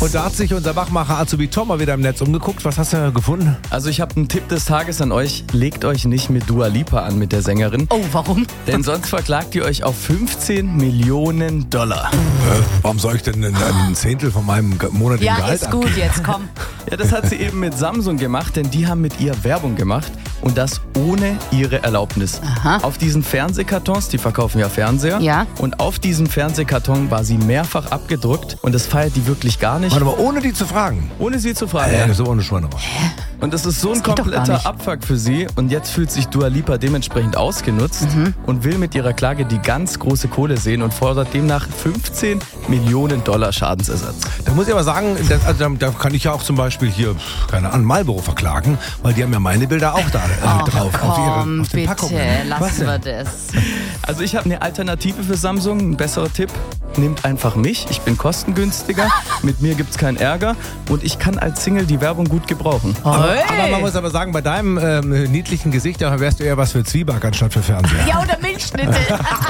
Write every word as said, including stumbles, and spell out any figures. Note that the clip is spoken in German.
Und da hat sich unser Wachmacher Azubi Tom mal wieder im Netz umgeguckt. Was hast du gefunden? Also ich habe einen Tipp des Tages an euch. Legt euch nicht mit Dua Lipa an, mit der Sängerin. Oh, warum? Denn sonst verklagt ihr euch auf fünfzehn Millionen Dollar. Äh, warum soll ich denn ein, ein Zehntel von meinem ge- monatlichen Ja, Gehalt ist gut, abgeben? jetzt komm. Ja, das hat sie eben mit Samsung gemacht, denn die haben mit ihr Werbung gemacht. Und das ohne ihre Erlaubnis. Aha. Auf diesen Fernsehkartons, die verkaufen ja Fernseher. Ja. Und auf diesem Fernsehkarton war sie mehrfach abgedruckt. Und das feiert die wirklich gar nicht. Warte mal, ohne die zu fragen. Ohne sie zu fragen. Äh, so ohne Schweine. Und das ist so ein Das geht doch gar kompletter nicht. Abfuck für sie. Und jetzt fühlt sich Dua Lipa dementsprechend ausgenutzt Mhm. und will mit ihrer Klage die ganz große Kohle sehen und fordert demnach fünfzehn Millionen Dollar Schadensersatz. Da muss ich aber sagen, das, also, da, da kann ich ja auch zum Beispiel hier, keine Ahnung, Marlboro verklagen, weil die haben ja meine Bilder auch da äh, Ach, drauf. auf ihre, komm, auf den bitte, Packungen. Was lassen denn? wir das. Also ich habe eine Alternative für Samsung, ein besserer Tipp. Nehmt einfach mich, ich bin kostengünstiger, mit mir gibt's keinen Ärger und ich kann als Single die Werbung gut gebrauchen. Aber, Hey. aber man muss aber sagen, bei deinem ähm, niedlichen Gesicht, da wärst du eher was für Zwieback anstatt für Fernseher. Ja, oder Milchschnitte.